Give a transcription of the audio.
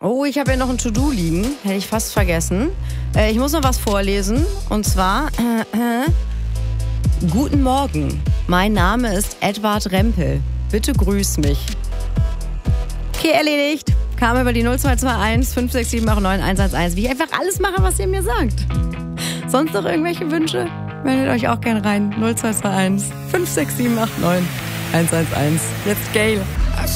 Oh, ich habe ja noch ein To-Do liegen. Hätte ich fast vergessen. Ich muss noch was vorlesen. Und zwar, Guten Morgen. Mein Name ist Edward Rempel. Bitte grüß mich. Okay, erledigt. Kam über die 0221 56789 111. Wie ich einfach alles mache, was ihr mir sagt. Sonst noch irgendwelche Wünsche? Meldet euch auch gerne rein. 0221 56789 111. Jetzt Gail.